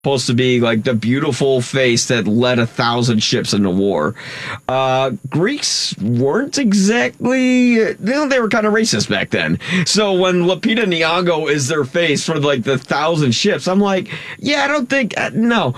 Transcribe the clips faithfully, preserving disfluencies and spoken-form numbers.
supposed to be like the beautiful face that led a thousand ships into war. Uh, Greeks weren't exactly, you know, they were kind of racist back then. So when Lupita Nyong'o is their face for like the thousand ships, I'm like, yeah, I don't think, uh, no.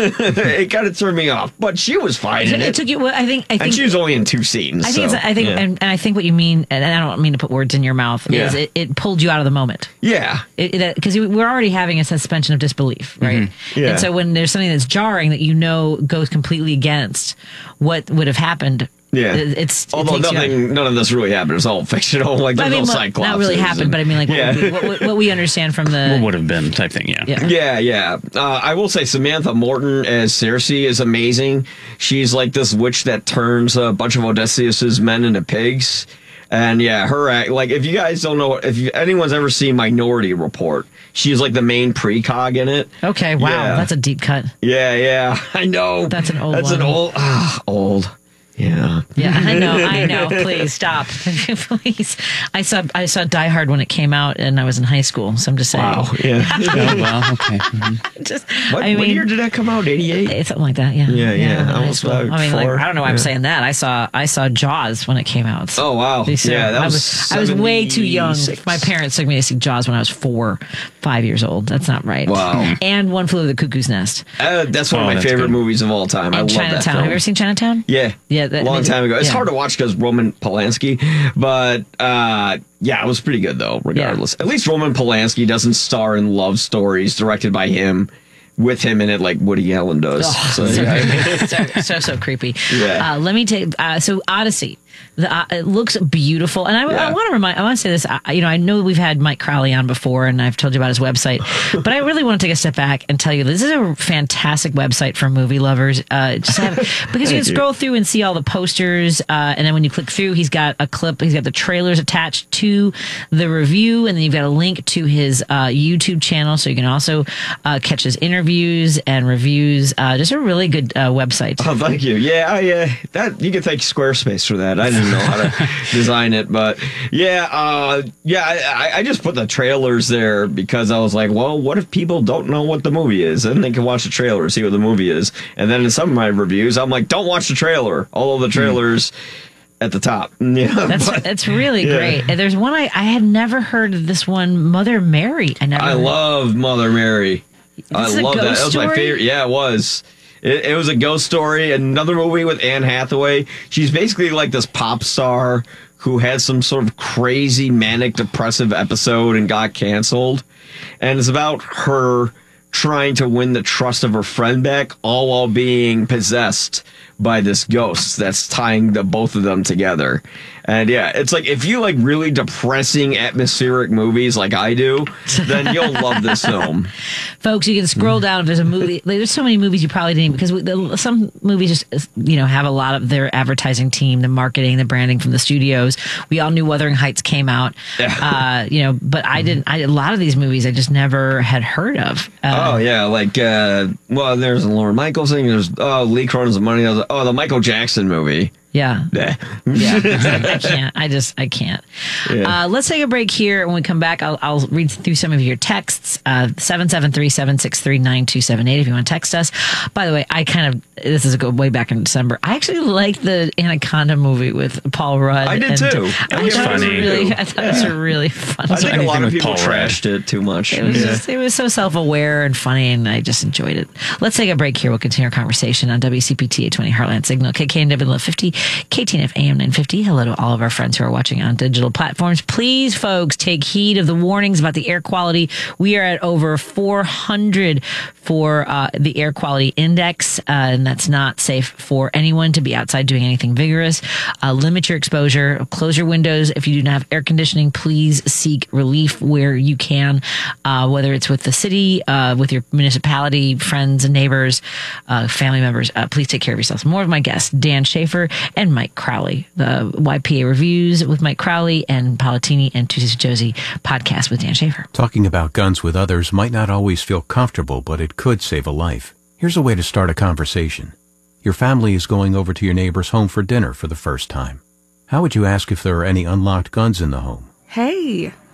It kind of turned me off, but she was fine in it. It took you, well, I think, I think. And she was only in two scenes. I think, so, it's, I think, yeah. and, and I think what you mean, and I don't mean to put words in your mouth, Yeah. is it, it pulled you out of the moment. Yeah. Because we're already having a suspension of disbelief, right? Mm-hmm. Yeah. And so when there's something that's jarring that you know goes completely against what would have happened, Yeah. it, it's it although takes you out. nothing, none of this really happened. It's all fictional. Like But I there's mean, no what- cyclops. not really happened, but I mean, like what, Yeah. would be, what, what, what we understand from the What would have been type thing, yeah. Yeah. Yeah, yeah. Uh, I will say Samantha Morton as Cersei is amazing. She's like this witch that turns a bunch of Odysseus's men into pigs. And yeah, her act, like if you guys don't know, if you, anyone's ever seen Minority Report, she's like the main precog in it. Okay, wow, Yeah. that's a deep cut. Yeah, yeah, I know. That's an old That's one. an old, ah, old. Yeah. Yeah, I know, I know. Please stop, please. I saw I saw Die Hard when it came out, and I was in high school. So I'm just saying. Wow. Yeah. Oh, well, okay. Mhm. Just, What, I what mean, year did that come out? eighty-eight? something like that. Yeah. Yeah, yeah, in high almost school. about I mean, like, four. I don't know why I'm Yeah. saying that. I saw I saw Jaws when it came out. So- Oh, wow. so Yeah, that I was was I was way too young. seventy-six. My parents took me to see Jaws when I was four, five years old. That's not right. Wow. And One Flew Over the Cuckoo's Nest. Uh, that's one Oh, of my that's favorite good. movies of all time. I And love that Chinatown. film. Have you ever seen Chinatown? Yeah. Yeah, that- long time ago. It's yeah. hard to watch because Roman Polanski, but uh, yeah, it was pretty good though, regardless. At least Roman Polanski doesn't star in love stories directed by him, with him in it like Woody Allen does. Oh, so, so, yeah. so, so so creepy. Yeah. Uh, let me take uh, so Odyssey. The, uh, it looks beautiful, and I, Yeah. I want to remind. I want to say this. I, you know, I know we've had Mike Crowley on before, and I've told you about his website, but I really want to take a step back and tell you this is a fantastic website for movie lovers. Uh, just have, because you can scroll through and see all the posters, uh, and then when you click through, he's got a clip. He's got the trailers attached to the review, and then you've got a link to his uh, YouTube channel, so you can also uh, catch his interviews and reviews. Uh, just a really good uh, website. Oh, thank you. Yeah, I, uh, that you can thank Squarespace for that. I didn't know how to design it, but yeah, uh, yeah. I, I just put the trailers there because I was like, well, what if people don't know what the movie is? Then they can watch the trailer, see what the movie is, and then in some of my reviews, I'm like, don't watch the trailer. All of the trailers at the top. Yeah, That's but- that's really yeah. great. And there's one I, I had never heard of this one, Mother Mary. I never. I love Mother Mary. I This is a love that. ghost That was my story? favorite. Yeah, it was. It, it was a ghost story. Another movie with Anne Hathaway. She's basically like this pop star who had some sort of crazy manic depressive episode and got canceled. And it's about her trying to win the trust of her friend back, all while being possessed by this ghost that's tying the both of them together. And yeah, it's like if you like really depressing atmospheric movies like I do, then you'll love this film. Folks, you can scroll down if there's a movie. Like, there's so many movies you probably didn't because we, the, some movies just you know have a lot of their advertising team, the marketing, the branding from the studios. We all knew Wuthering Heights came out, uh, you know, but I didn't. I, a lot of these movies I just never had heard of. Uh, Oh yeah, like uh, well, there's a Lauren Michaels thing. There's oh Lee Cronin's Money. There's, oh, the Michael Jackson movie. Yeah. Yeah. Yeah, I can't. I just, I can't. Yeah. Uh, let's take a break here. When we come back, I'll, I'll read through some of your texts. Uh, seven seven three, seven six three, nine two seven eight if you want to text us. By the way, I kind of, this is a go way back in December. I actually liked the Anaconda movie with Paul Rudd. I did and- too. I It was thought it was funny. really, I thought it was a really fun I think a anything lot of with people Paul Rudd. trashed it too much. It was Yeah. just, it was so self-aware and funny, and I just enjoyed it. Let's take a break here. We'll continue our conversation on W C P T eight twenty Heartland Signal, K K N W fifty, K T N F A M nine fifty. Hello to all of our friends who are watching on digital platforms. Please, folks, take heed of the warnings about the air quality. We are at over four hundred for uh, the air quality index, uh, and that's not safe for anyone to be outside doing anything vigorous. Uh, limit your exposure. Close your windows. If you do not have air conditioning, please seek relief where you can, uh, whether it's with the city, uh, with your municipality, friends and neighbors, uh, family members. Uh, please take care of yourselves. More of my guests, Dan Schaefer and Mike Crowley. The Y P A Reviews with Mike Crowley and Palatini and Tuesdays with Josie podcast with Dan Schaefer. Talking about guns with others might not always feel comfortable, but it could save a life. Here's a way to start a conversation. Your family is going over to your neighbor's home for dinner for the first time. How would you ask if there are any unlocked guns in the home? Hey,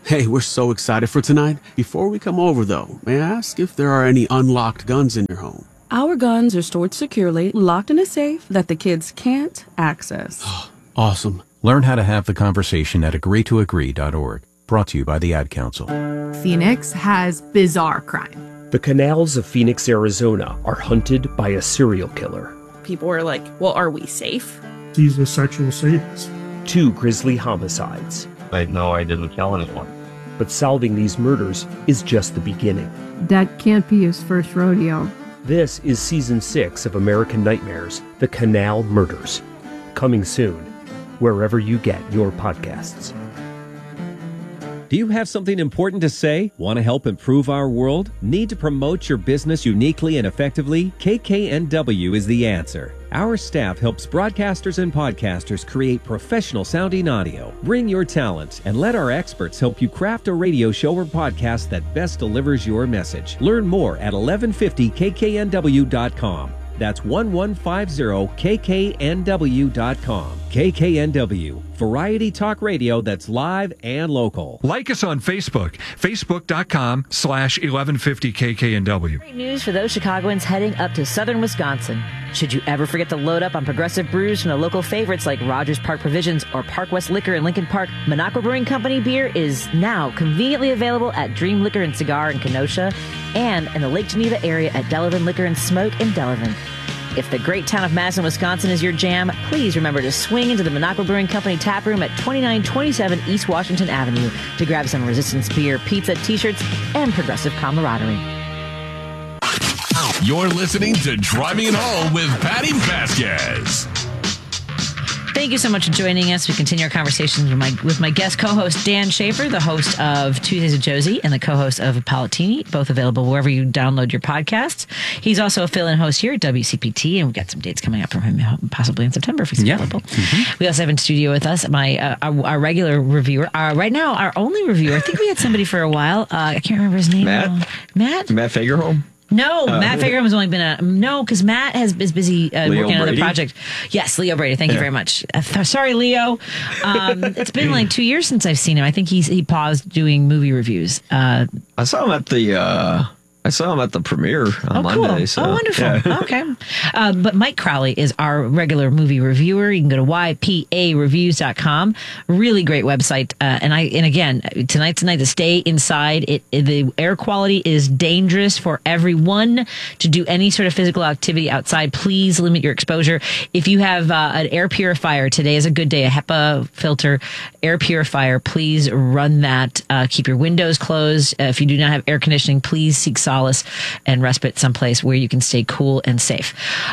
Hey, we're so excited for tonight. Before we come over, though, may I ask if there are any unlocked guns in your home? Our guns are stored securely, locked in a safe that the kids can't access. Awesome. Learn how to have the conversation at agree to agree dot org. Brought to you by the Ad Council. Phoenix has bizarre crime. The canals of Phoenix, Arizona are hunted by a serial killer. People were like, well, are we safe? He's a sexual sadist. Two grisly homicides. I know I didn't kill anyone. But solving these murders is just the beginning. That can't be his first rodeo. This is season six of American Nightmares, The Canal Murders. Coming soon, wherever you get your podcasts. Do you have something important to say? Want to help improve our world? Need to promote your business uniquely and effectively? K K N W is the answer. Our staff helps broadcasters and podcasters create professional sounding audio. Bring your talent and let our experts help you craft a radio show or podcast that best delivers your message. Learn more at eleven fifty K K N W dot com. That's eleven fifty K K N W dot com. K K N W, variety talk radio that's live and local. Like us on Facebook, facebook.com slash 1150 KKNW. Great news for those Chicagoans heading up to southern Wisconsin. Should you ever forget to load up on progressive brews from the local favorites like Rogers Park Provisions or Park West Liquor in Lincoln Park, Minocqua Brewing Company beer is now conveniently available at Dream Liquor and Cigar in Kenosha and in the Lake Geneva area at Delavan Liquor and Smoke in Delavan. If the great town of Madison, Wisconsin is your jam, please remember to swing into the Minocqua Brewing Company tap room at twenty-nine twenty-seven East Washington Avenue to grab some Resistance beer, pizza, t-shirts, and progressive camaraderie. You're listening to Driving It Home with Patty Vasquez. Thank you so much for joining us. We continue our conversation with my with my guest co-host Dan Schaefer, the host of Tuesdays with Josie and the co-host of Palatini, both available wherever you download your podcasts. He's also a fill-in host here at W C P T, and we've got some dates coming up from him, possibly in September if he's yeah. available. Mm-hmm. We also have in studio with us my uh, our, our regular reviewer, uh, right now our only reviewer. I think we had somebody for a while. Uh, I can't remember his name. Matt. Now. Matt. Matt Fagerholm. No, Uh, Matt Fagerholm has only been a no because Matt has is busy uh, Leo working on another Brady? project. Yes, Leo Brady. Thank you Yeah. very much. Uh, th- sorry, Leo. Um, it's been like two years since I've seen him. I think he's he paused doing movie reviews. Uh, I saw him at the uh, I saw him at the premiere on oh, Monday. cool. So, oh, wonderful. yeah. Okay. Uh, but Mike Crowley is our regular movie reviewer. You can go to y p a reviews dot com. Really great website. Uh, and I and again, tonight's the night to stay inside. It, it the air quality is dangerous for everyone. To do any sort of physical activity outside, please limit your exposure. If you have uh, an air purifier, today is a good day. A HEPA filter air purifier. Please run that. Uh, keep your windows closed. Uh, if you do not have air conditioning, please seek solace and respite someplace where you can stay cool and safe.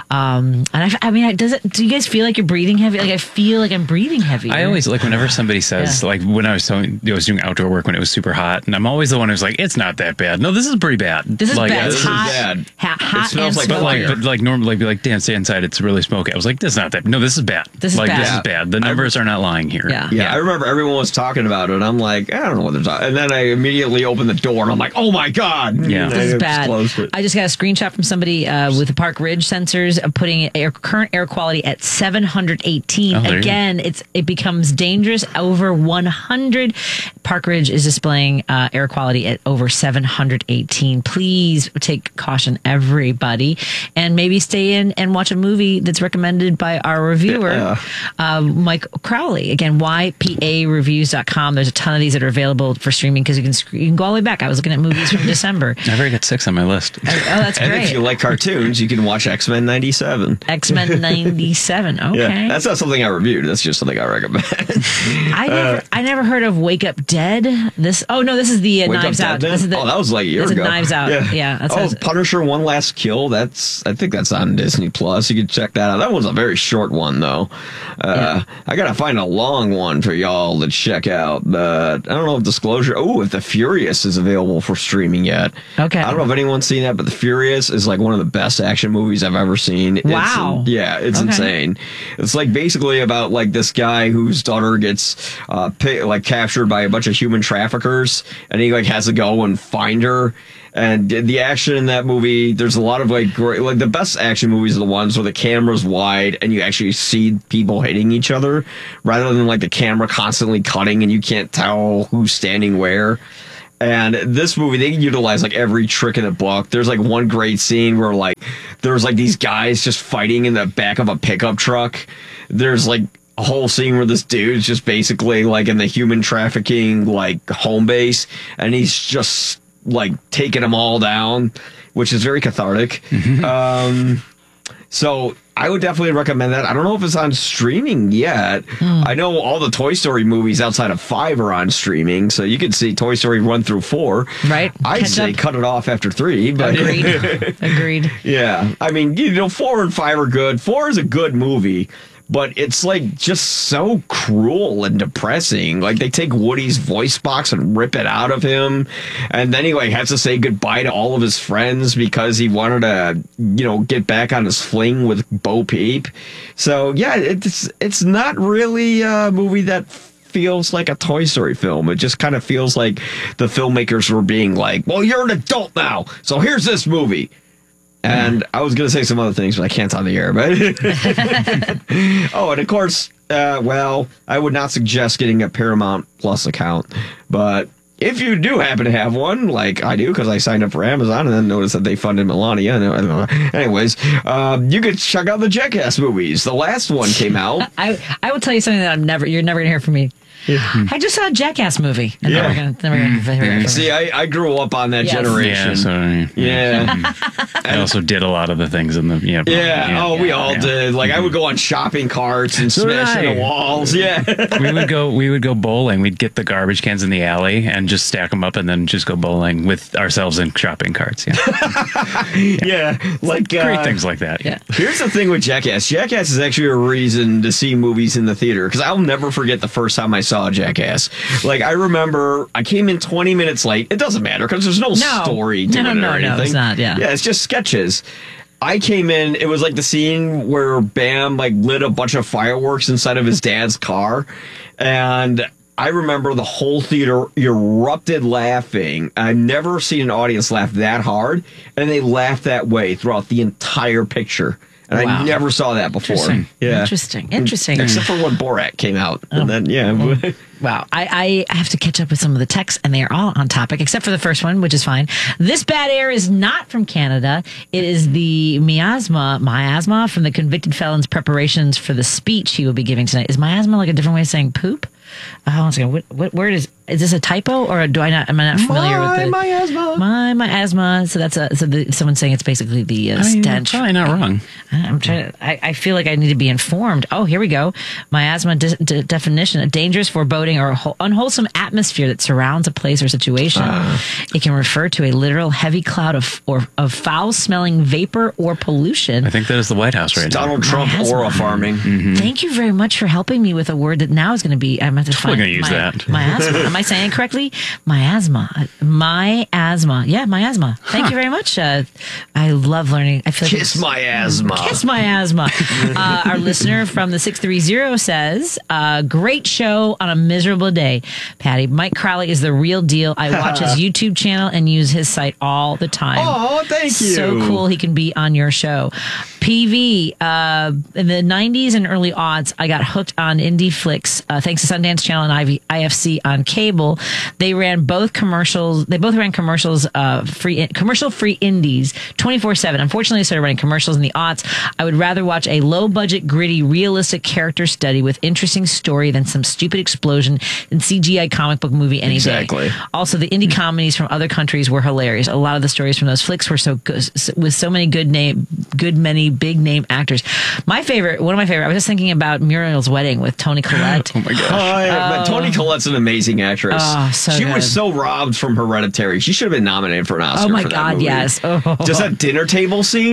Um, and I, I mean, does it? Do you guys feel like you're breathing heavy? Like I feel like I'm breathing heavy. I always like whenever somebody says Yeah. like when I was telling, I was doing outdoor work when it was super hot, and I'm always the one who's like, it's not that bad. No, this is pretty bad. This is like, bad. this It's is hot, bad. ha- hot It smells and like But smoky. like, fire. but like normally, be like, Dan, stay inside. It's really smoky. I was like, this is not that. No, this is bad. This is like, bad. This Yeah. is bad. The numbers are not lying here. Yeah. Yeah, I remember everyone was talking about it. I'm like, I don't know what they're talking. And then I immediately opened the door and I'm like, oh my god, Yeah. And This I is just bad. closed it. I just got a screenshot from somebody uh, with the Park Ridge sensors uh, putting air, current air quality at seven hundred eighteen. Oh, there you Again, it's it becomes dangerous over one hundred. Park Ridge is displaying uh, air quality at over seven hundred eighteen. Please take caution, everybody, and maybe stay in and watch a movie that's recommended by our reviewer, Yeah. uh, Mike Crowley. Again, y p a reviews dot com. There's a ton of these that are available for streaming because you can sc- you can go all the way back. I was looking at movies from December. I've already got six on my list. Oh, that's And great. if you like cartoons, you can watch X-Men ninety-seven. X-Men ninety-seven. Okay. Yeah, that's not something I reviewed. That's just something I recommend. I never, I never heard of Wake Up Dead. This, oh no, this is the uh, Wake Up Knives Dead Out. Man? This is the, oh, that was like a year this is ago. Knives Out. Yeah. that's oh, that's- Punisher: One Last Kill. That's I think that's on Disney Plus. You can check that out. That was a very short one though. Uh, I gotta find a long one for y'all to check out. But I don't know if Disclosure. Oh, if The Furious is available for streaming yet. Okay. I don't know if anyone's seen that, but The Furious is like one of the best action movies I've ever seen. It's, Wow. yeah, it's Okay. insane. It's like basically about like this guy whose daughter gets uh, pi- like captured by a bunch of human traffickers, and he like has to go and find her. And the action in that movie, there's a lot of like great, like the best action movies are the ones where the camera's wide and you actually see people hitting each other rather than like the camera constantly cutting and you can't tell who's standing where. And this movie, they utilize like every trick in the book. There's like one great scene where like there's like these guys just fighting in the back of a pickup truck. There's like a whole scene where this dude's just basically like in the human trafficking like home base and he's just like taking them all down, which is very cathartic. Mm-hmm. Um, so I would definitely recommend that. I don't know if it's on streaming yet. Hmm. I know all the Toy Story movies outside of five are on streaming, so you could see Toy Story one through four. Right. I'd Catch say up. cut it off after three. But Agreed. Agreed. Yeah. I mean, you know, four and five are good. Four is a good movie. But it's like just so cruel and depressing. Like they take Woody's voice box and rip it out of him, and then he like has to say goodbye to all of his friends because he wanted to, you know, get back on his fling with Bo Peep. So yeah, it's it's not really a movie that feels like a Toy Story film. It just kind of feels like the filmmakers were being like, "Well, you're an adult now, so here's this movie." And I was going to say some other things, but I can't on the air. But oh, and of course, uh, well, I would not suggest getting a Paramount Plus account. But if you do happen to have one, like I do, because I signed up for Amazon and then noticed that they funded Melania. I don't know. Anyways, um, you could check out the Jackass movies. The last one came out. I I will tell you something that I'm never. You're never going to hear from me. Yeah. I just saw a Jackass movie. I'm Yeah. never gonna, never gonna, never gonna See, I, I grew up on that Yes. generation. Yeah, so, Yeah. I also did a lot of the things in the yeah. Yeah. Oh, we all yeah. did. Like I would go on shopping carts and So did smash I. into walls. Yeah. we would go we would go bowling. We'd get the garbage cans in the alley and just stack them up and then just go bowling with ourselves in shopping carts. Yeah, yeah. Like great uh, things like that. Yeah. Here's the thing with Jackass. Jackass is actually a reason to see movies in the theater because I'll never forget the first time I saw Jackass. Like I remember, I came in twenty minutes late. It doesn't matter because there's no, No. story to No, it no, or no, anything. it's not, yeah. yeah, it's just sketches. I came in. It was like the scene where Bam like lit a bunch of fireworks inside of his dad's car, and I remember the whole theater erupted laughing. I've never seen an audience laugh that hard, and they laughed that way throughout the entire picture. And Wow. I never saw that before. Interesting. Yeah. Interesting. Interesting. Except for when Borat came out. Oh. And then, yeah. Wow. I, I have to catch up with some of the texts, and they are all on topic, except for the first one, which is fine. This bad air is not from Canada. It is the miasma, miasma from the convicted felon's preparations for the speech he will be giving tonight. Is miasma like a different way of saying poop? Uh, hold on a second. What, what word is, is this a typo, or do I not, am I not familiar my, with it? My asthma. My, my asthma. So that's a, so the, someone's saying it's basically the uh, I mean, stench. probably not wrong. I'm trying to, I, I feel like I need to be informed. Oh, here we go. Miasma de- de- definition: a dangerous, foreboding, or whole, unwholesome atmosphere that surrounds a place or situation. Uh. It can refer to a literal heavy cloud of or of foul-smelling vapor or pollution. I think that is the White House right now. Donald Trump Miasma. aura farming. Mm-hmm. Thank you very much for helping me with a word that now is going to be. I'm going to Totally find gonna use my, that. Miasma. Am I saying it correctly? Miasma. My asthma. Yeah, miasma. Thank Huh. you very much. Uh, I love learning. I feel like Kiss it's- my asthma. Kiss my asthma. uh, our listener from the six three zero says, uh, great show on a miserable day. Patty, Mike Crowley is the real deal. I watch his YouTube channel and use his site all the time. Oh, thank you. So cool he can be on your show. P V, uh, in the nineties and early aughts, I got hooked on indie flicks, uh, thanks to Sundance Channel and I V, I F C on cable. They ran both commercials. They both ran commercials, uh, free, commercial free indies twenty-four seven. Unfortunately, I started running commercials in the aughts. I would rather watch a low budget, gritty, realistic character study with interesting story than some stupid explosion and C G I comic book movie any Exactly. day. Also, the indie comedies from other countries were hilarious. A lot of the stories from those flicks were so good, with so many good name, good many big name actors. My favorite, one of my favorite, I was just thinking about Muriel's Wedding with Toni Collette. Oh my gosh. Oh, yeah, but Toni Collette's an amazing actress. Oh, so she good. was so robbed from Hereditary. She should have been nominated for an Oscar. Oh my for that God, movie. yes. Oh. Just that dinner table scene. Yep.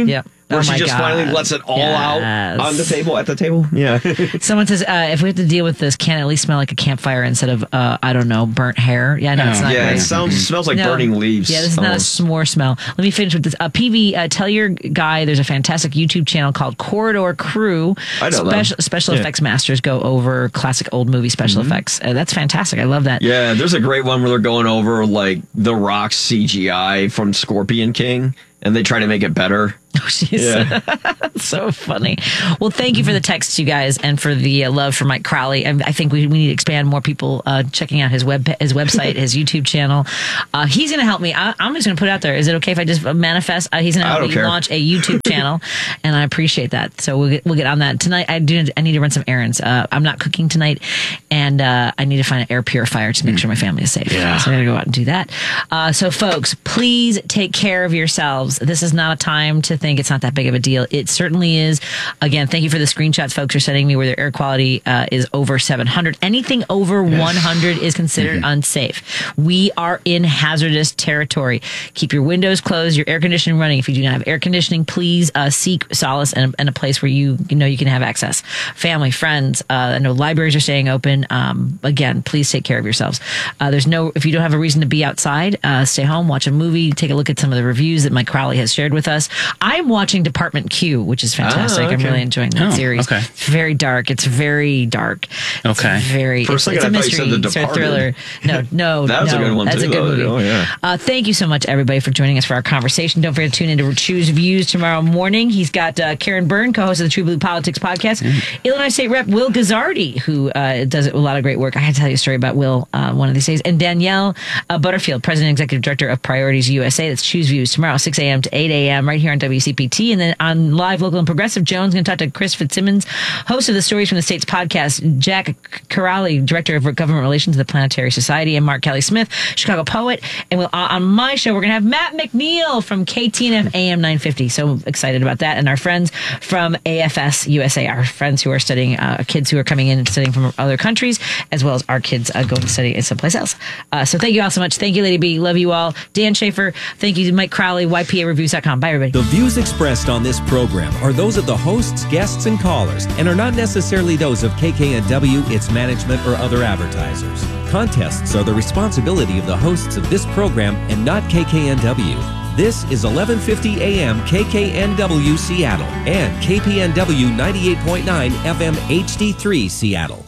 Where Oh she my just God. finally lets it all out Yes. on the table, at the table. Yeah. Someone says, uh, if we have to deal with this, can it at least smell like a campfire instead of, uh, I don't know, burnt hair? Yeah, no, it's not yeah, great. it sounds smells like No. burning leaves. Yeah, this is not a almost. s'more smell. Let me finish with this. Uh, P V, uh, tell your guy there's a fantastic YouTube channel called Corridor Crew. I know them. Special, special Yeah. effects masters go over classic old movie special effects. Uh, that's fantastic. I love that. Yeah, there's a great one where they're going over like The Rock's C G I from Scorpion King, and they try to make it better. Oh, jeez. Yeah. So funny. Well, thank you for the texts, you guys, and for the uh, love for Mike Crowley. I, I think we, we need to expand more people uh, checking out his web, his website, his YouTube channel. Uh, he's going to help me. I, I'm just going to put it out there. Is it okay if I just manifest? Uh, he's going to I help don't me care. launch a YouTube channel, and I appreciate that. So we'll get, we'll get on that tonight. I do. I need to run some errands. Uh, I'm not cooking tonight, and uh, I need to find an air purifier to make sure my family is safe. Yeah. So I got to go out and do that. Uh, so, folks, please take care of yourselves. This is not a time to think it's not that big of a deal. It certainly is. Again, thank you for the screenshots folks are sending me where their air quality uh, is over seven hundred. Anything over one hundred is considered Mm-hmm. unsafe. We are in hazardous territory. Keep your windows closed, your air conditioning running. If you do not have air conditioning, please uh, seek solace in a, in a place where you, you know you can have access. Family, friends. Uh, I know libraries are staying open. Um, again, please take care of yourselves. Uh, there's no, if you don't have a reason to be outside, uh, stay home, watch a movie, take a look at some of the reviews that Mike Crowley has shared with us. I'm watching Department Q, which is fantastic. Ah, okay. I'm really enjoying that Oh, series. okay. It's very dark. It's very dark. It's Okay. very. For a it's, second, it's a I thought you mystery, said The sort of Departed. thriller. No, no, That was no. a good one, That's too, a good though. movie. Oh, yeah. Uh, thank you so much, everybody, for joining us for our conversation. Don't forget to tune in to Choose Views tomorrow morning. He's got uh, Karen Byrne, co-host of the True Blue Politics podcast, Illinois State Rep Will Gazzardi, who uh, does a lot of great work. I had to tell you a story about Will uh, one of these days, and Danielle uh, Butterfield, President and Executive Director of Priorities U S A. That's Choose Views tomorrow, six a.m. to eight a.m. right here on W C P T, and then on Live, Local, and Progressive. Jones going to talk to Chris Fitzsimmons, host of the Stories from the States podcast, Jack Corrali, Director of Government Relations of the Planetary Society, and Mark Kelly Smith, Chicago poet. And we'll, uh, on my show, we're going to have Matt McNeil from K T N F A M nine fifty. So excited about that. And our friends from A F S U S A, our friends who are studying, uh, kids who are coming in and studying from other countries, as well as our kids uh, going to study in someplace else. Uh, so thank you all so much. Thank you, Lady B. Love you all. Dan Schaefer. Thank you, Mike Crowley, Y P A reviews dot com. Bye, everybody. The views expressed on this program are those of the hosts, guests, and callers, and are not necessarily those of K K N W, its management, or other advertisers. Contests are the responsibility of the hosts of this program and not K K N W. This is eleven fifty A M K K N W Seattle and K P N W ninety-eight point nine F M H D three Seattle.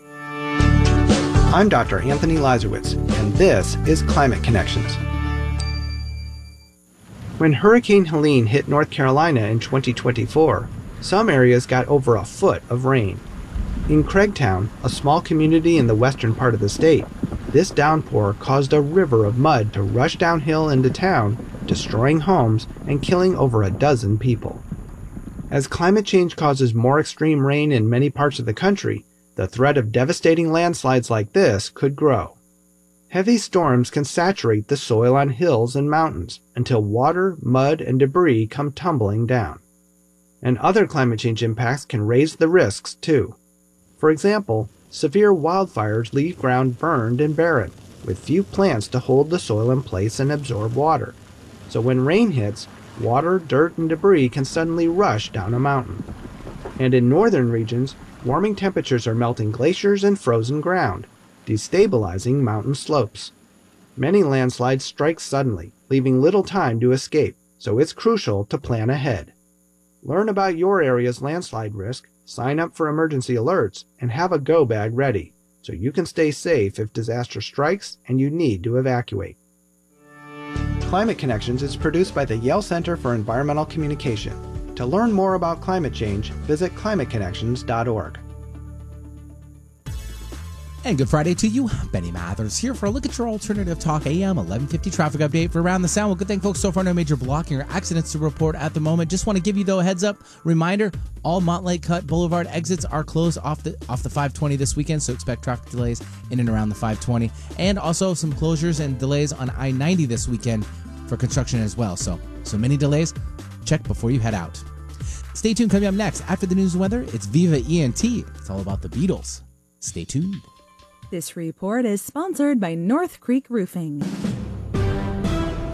I'm Doctor Anthony Lazarowitz, and this is Climate Connections. When Hurricane Helene hit North Carolina in twenty twenty-four, some areas got over a foot of rain. In Craigtown, a small community in the western part of the state, this downpour caused a river of mud to rush downhill into town, destroying homes and killing over a dozen people. As climate change causes more extreme rain in many parts of the country, the threat of devastating landslides like this could grow. Heavy storms can saturate the soil on hills and mountains until water, mud, and debris come tumbling down. And other climate change impacts can raise the risks too. For example, severe wildfires leave ground burned and barren, with few plants to hold the soil in place and absorb water. So when rain hits, water, dirt, and debris can suddenly rush down a mountain. And in northern regions, warming temperatures are melting glaciers and frozen ground, destabilizing mountain slopes. Many landslides strike suddenly, leaving little time to escape, so it's crucial to plan ahead. Learn about your area's landslide risk, sign up for emergency alerts, and have a go bag ready, so you can stay safe if disaster strikes and you need to evacuate. Climate Connections is produced by the Yale Center for Environmental Communication. To learn more about climate change, visit climate connections dot org. And good Friday to you. Benny Mathers here for a look at your alternative talk A M eleven fifty traffic update for Around the Sound. Well, good thing, folks. So far, no major blocking or accidents to report at the moment. Just want to give you, though, a heads up reminder. All Montlake Cut Boulevard exits are closed off the off the five twenty this weekend, so expect traffic delays in and around the five twenty. And also some closures and delays on I ninety this weekend for construction as well. So, so many delays. Check before you head out. Stay tuned. Coming up next, after the news and weather, it's Viva E N T. It's all about the Beatles. Stay tuned. This report is sponsored by North Creek Roofing.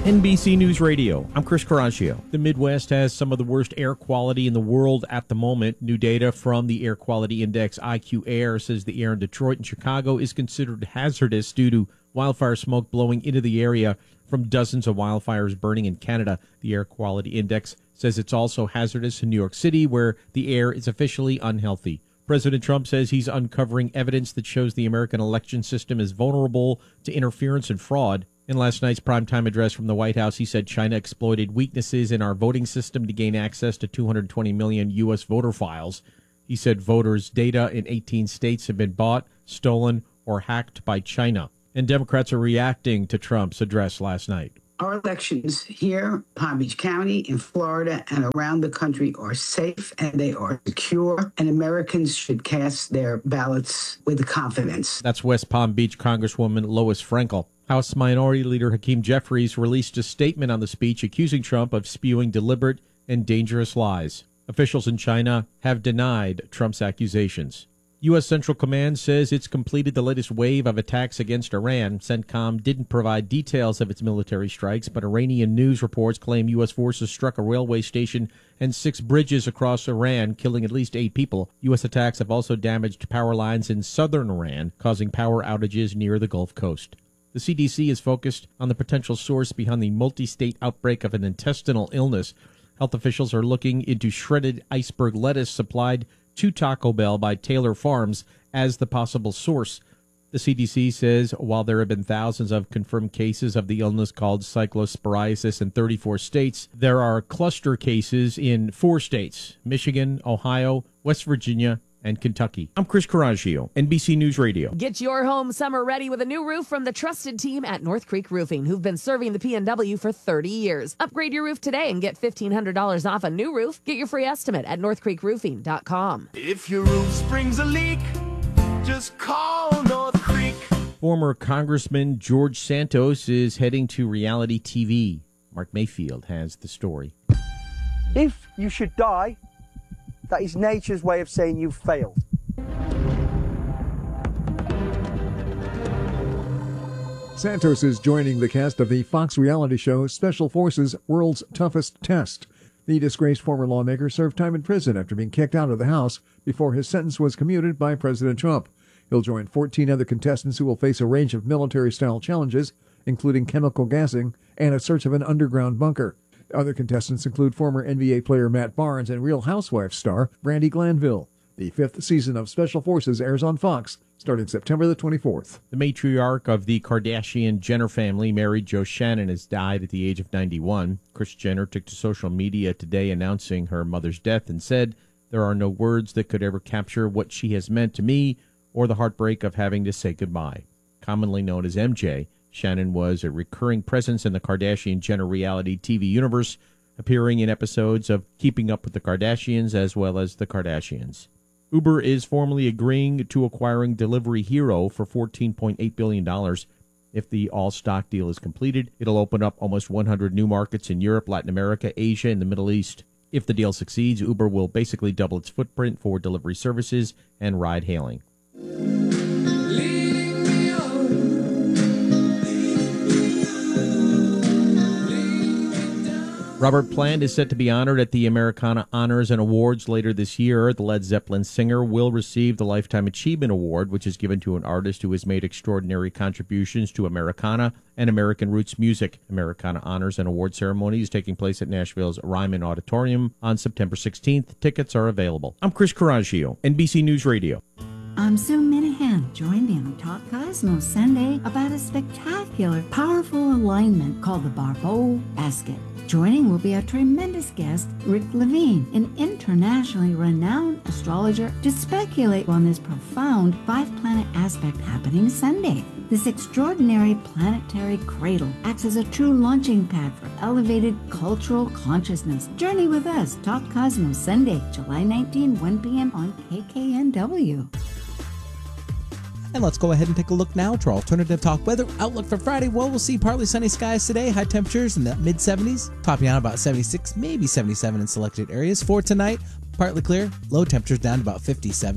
N B C News Radio, I'm Chris Caraccio. The Midwest has some of the worst air quality in the world at the moment. New data from the Air Quality Index I Q Air says the air in Detroit and Chicago is considered hazardous due to wildfire smoke blowing into the area from dozens of wildfires burning in Canada. The Air Quality Index says it's also hazardous in New York City, where the air is officially unhealthy. President Trump says he's uncovering evidence that shows the American election system is vulnerable to interference and fraud. In last night's primetime address from the White House, he said China exploited weaknesses in our voting system to gain access to two hundred twenty million U S voter files. He said voters' data in eighteen states have been bought, stolen, or hacked by China. And Democrats are reacting to Trump's address last night. Our elections here, Palm Beach County, in Florida, and around the country are safe and they are secure, and Americans should cast their ballots with confidence. That's West Palm Beach Congresswoman Lois Frankel. House Minority Leader Hakeem Jeffries released a statement on the speech accusing Trump of spewing deliberate and dangerous lies. Officials in China have denied Trump's accusations. U S. Central Command says it's completed the latest wave of attacks against Iran. CENTCOM didn't provide details of its military strikes, but Iranian news reports claim U S forces struck a railway station and six bridges across Iran, killing at least eight people. U S attacks have also damaged power lines in southern Iran, causing power outages near the Gulf Coast. The C D C is focused on the potential source behind the multi-state outbreak of an intestinal illness. Health officials are looking into shredded iceberg lettuce supplied to Taco Bell by Taylor Farms as the possible source. The C D C says while there have been thousands of confirmed cases of the illness called cyclosporiasis in thirty-four states, there are cluster cases in four states: Michigan, Ohio, West Virginia, and Kentucky. I'm Chris Caraccio, N B C News Radio. Get your home summer ready with a new roof from the trusted team at North Creek Roofing, who've been serving the P N W for thirty years. Upgrade your roof today and get fifteen hundred dollars off a new roof. Get your free estimate at north creek roofing dot com. If your roof springs a leak, just call North Creek. Former Congressman George Santos is heading to reality T V. Mark Mayfield has the story. If you should die, that is nature's way of saying you've failed. Santos is joining the cast of the Fox reality show Special Forces World's Toughest Test. The disgraced former lawmaker served time in prison after being kicked out of the House before his sentence was commuted by President Trump. He'll join fourteen other contestants who will face a range of military-style challenges, including chemical gassing and a search of an underground bunker. Other contestants include former N B A player Matt Barnes and Real Housewives star Brandi Glanville. The fifth season of Special Forces airs on Fox starting September the twenty-fourth. The matriarch of the Kardashian-Jenner family, Mary Jo Shannon, has died at the age of ninety-one. Kris Jenner took to social media today announcing her mother's death and said, "There are no words that could ever capture what she has meant to me or the heartbreak of having to say goodbye." Commonly known as M J, Shannon was a recurring presence in the Kardashian-Jenner reality T V universe, appearing in episodes of Keeping Up with the Kardashians as well as The Kardashians. Uber is formally agreeing to acquiring Delivery Hero for fourteen point eight billion dollars. If the all-stock deal is completed, it'll open up almost one hundred new markets in Europe, Latin America, Asia, and the Middle East. If the deal succeeds, Uber will basically double its footprint for delivery services and ride-hailing. Robert Plant is set to be honored at the Americana Honors and Awards later this year. The Led Zeppelin singer will receive the Lifetime Achievement Award, which is given to an artist who has made extraordinary contributions to Americana and American roots music. Americana Honors and Award ceremony is taking place at Nashville's Ryman Auditorium on September sixteenth. Tickets are available. I'm Chris Caraccio, N B C News Radio. I'm Sue Minahan. Join me on Talk Cosmos Sunday about a spectacular, powerful alignment called the Barbeau Basket. Joining will be a tremendous guest, Rick Levine, an internationally renowned astrologer, to speculate on this profound five-planet aspect happening Sunday. This extraordinary planetary cradle acts as a true launching pad for elevated cultural consciousness. Journey with us. Talk Cosmos Sunday, July nineteenth, one p.m. on K K N W. And let's go ahead and take a look now to our alternative talk weather outlook for Friday. Well, we'll see partly sunny skies today, high temperatures in the mid seventies, topping out about seventy-six, maybe seventy-seven in selected areas. For tonight, partly clear, low temperatures down to about fifty-seven.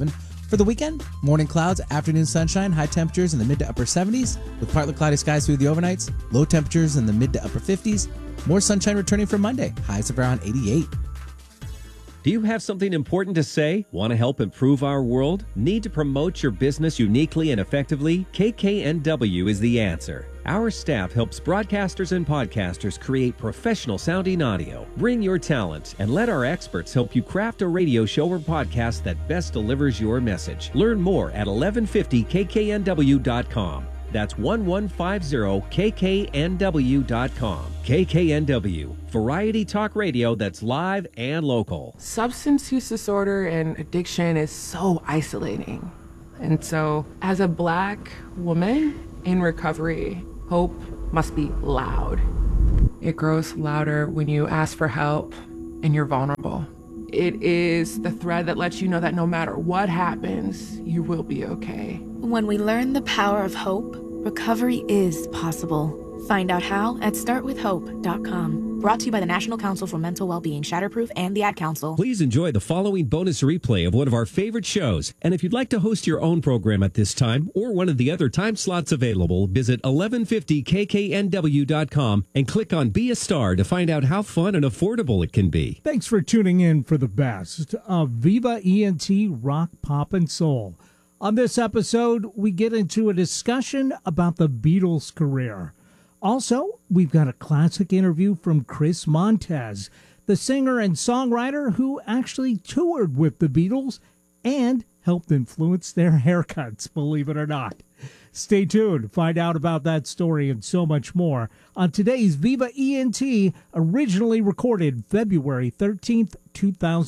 For the weekend, morning clouds, afternoon sunshine, high temperatures in the mid to upper seventies, with partly cloudy skies through the overnights, low temperatures in the mid to upper fifties, more sunshine returning for Monday, highs of around eighty-eight. Do you have something important to say? Want to help improve our world? Need to promote your business uniquely and effectively? K K N W is the answer. Our staff helps broadcasters and podcasters create professional sounding audio. Bring your talent and let our experts help you craft a radio show or podcast that best delivers your message. Learn more at eleven fifty K K N W dot com. That's eleven fifty K K N W dot com. K K N W, variety talk radio that's live and local. Substance use disorder and addiction is so isolating. And so, as a Black woman in recovery, hope must be loud. It grows louder when you ask for help and you're vulnerable. It is the thread that lets you know that no matter what happens, you will be okay. When we learn the power of hope, recovery is possible. Find out how at start with hope dot com. Brought to you by the National Council for Mental Wellbeing, Shatterproof, and the Ad Council. Please enjoy the following bonus replay of one of our favorite shows. And if you'd like to host your own program at this time or one of the other time slots available, visit eleven fifty K K N W dot com and click on Be a Star to find out how fun and affordable it can be. Thanks for tuning in for the best of Viva E N T Rock, Pop, and Soul. On this episode, we get into a discussion about the Beatles' career. Also, we've got a classic interview from Chris Montez, the singer and songwriter who actually toured with the Beatles and helped influence their haircuts, believe it or not. Stay tuned to find out about that story and so much more on today's Viva E N T, originally recorded February thirteenth, two thousand.